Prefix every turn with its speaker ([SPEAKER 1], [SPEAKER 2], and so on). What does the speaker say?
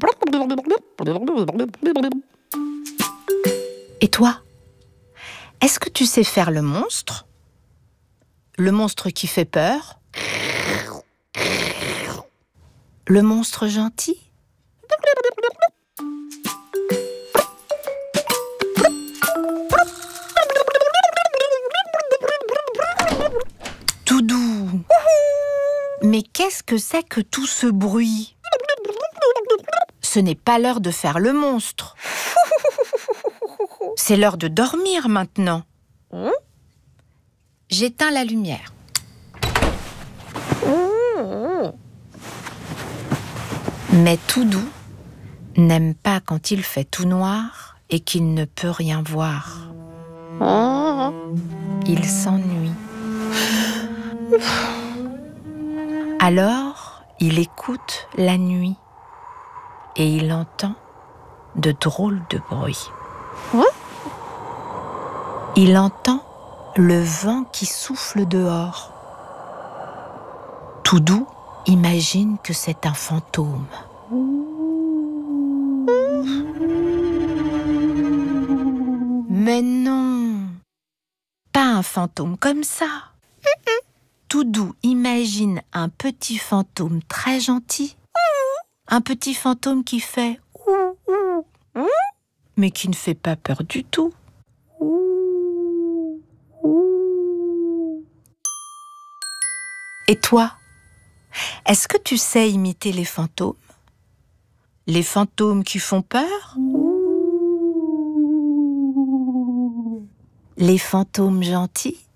[SPEAKER 1] Et toi, est-ce que tu sais faire le monstre? Le monstre qui fait peur? Le monstre gentil? Tout doux. Mais qu'est-ce que c'est que tout ce bruit? Ce n'est pas l'heure de faire le monstre. C'est l'heure de dormir maintenant. J'éteins la lumière. Mais Toudou n'aime pas quand il fait tout noir et qu'il ne peut rien voir. Il s'ennuie. Alors, il écoute la nuit et il entend de drôles de bruits. Il entend le vent qui souffle dehors. Toudou imagine que c'est un fantôme. Mais non, pas un fantôme comme ça. Toudou imagine un petit fantôme très gentil. Un petit fantôme qui fait mais qui ne fait pas peur du tout. Et toi, est-ce que tu sais imiter les fantômes? Les fantômes qui font peur? Les fantômes gentils?